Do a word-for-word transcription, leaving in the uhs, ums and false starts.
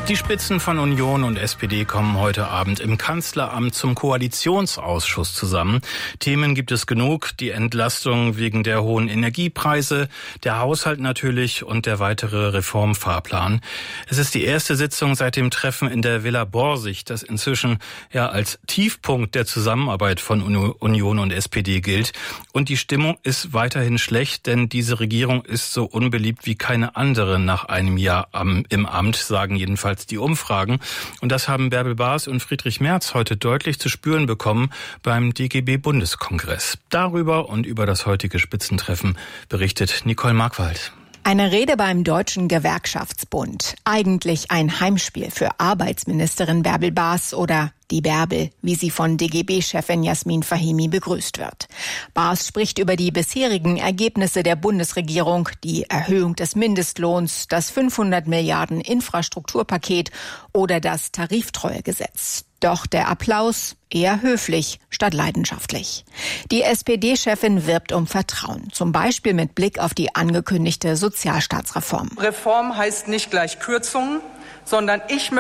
Die Spitzen von Union und S P D kommen heute Abend im Kanzleramt zum Koalitionsausschuss zusammen. Themen gibt es genug, die Entlastung wegen der hohen Energiepreise, der Haushalt natürlich und der weitere Reformfahrplan. Es ist die erste Sitzung seit dem Treffen in der Villa Borsig, das inzwischen ja als Tiefpunkt der Zusammenarbeit von Union und S P D gilt. Und die Stimmung ist weiterhin schlecht, denn diese Regierung ist so unbeliebt wie keine andere nach einem Jahr am, im Amt, sagen jedenfalls die Umfragen. Und das haben Bärbel Baas und Friedrich Merz heute deutlich zu spüren bekommen beim D G B-Bundeskongress. Darüber und über das heutige Spitzentreffen berichtet Nicole Markwald. Eine Rede beim Deutschen Gewerkschaftsbund. Eigentlich ein Heimspiel für Arbeitsministerin Bärbel Baas oder die Bärbel, wie sie von D G B-Chefin Jasmin Fahimi begrüßt wird. Baas spricht über die bisherigen Ergebnisse der Bundesregierung, die Erhöhung des Mindestlohns, das fünfhundert Milliarden Infrastrukturpaket oder das Tariftreuegesetz. Doch der Applaus eher höflich statt leidenschaftlich. Die S P D-Chefin wirbt um Vertrauen, zum Beispiel mit Blick auf die angekündigte Sozialstaatsreform. Reform heißt nicht gleich Kürzungen, sondern ich